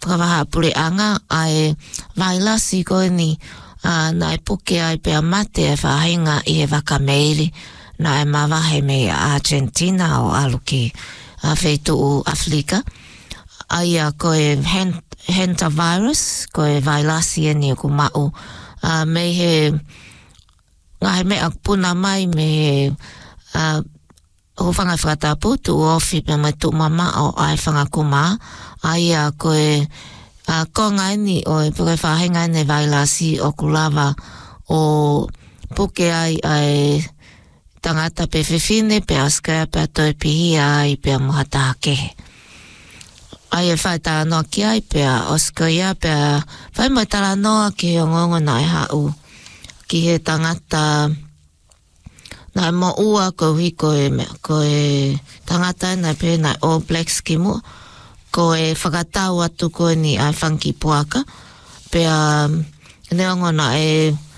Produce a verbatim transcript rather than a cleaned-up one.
whakawaha pure anga ai vailasi koe ni uh, na e puke ai pea mate e whahinga i he wakameiri na e mawahe me Argentina o aluki a uh, feitu o Afrika. Aia koe hen, hentavirus, koe vailasi e ni o kumau uh, me he ngahe mea puna mai me he uh, ho whanga whakatapu tu ofi pe mai tu mama o ai whanga kuma aia koe uh, konga ni o e puke whahenga ne vailasi o kulawa o puke ai ai tangata pe whiwhine pe askaya pe atoi pihi ai pe muhata kehe. Ai e whai tala noa ki ai pe oskaya pe whai mai tala noa ki he ngongo na e hau ki he tangata na e mo ua ko hui ko e, ko e tangata na pe na All Blacks ki mua ko e whakatau atu ko ni ai whanki puaka pe um, neongo na e